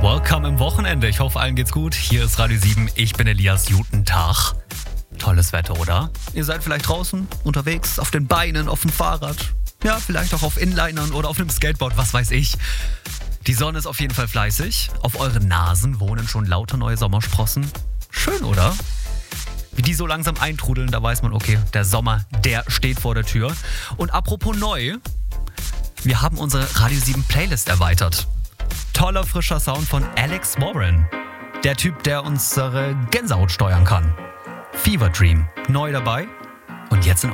Welcome im Wochenende. Ich hoffe, allen geht's gut. Hier ist Radio 7. Ich bin Elias. Guten Tag. Tolles Wetter, oder? Ihr seid vielleicht draußen, unterwegs, auf den Beinen, auf dem Fahrrad. Ja, vielleicht auch auf Inlinern oder auf einem Skateboard, was weiß ich. Die Sonne ist auf jeden Fall fleißig. Auf euren Nasen wohnen schon lauter neue Sommersprossen. Schön, oder? Wie die so langsam eintrudeln, da weiß man, okay, der Sommer, der steht vor der Tür. Und apropos neu, wir haben unsere Radio 7 Playlist erweitert. Toller, frischer Sound von Alex Warren. Der Typ, der unsere Gänsehaut steuern kann. Fever Dream, neu dabei. Und jetzt in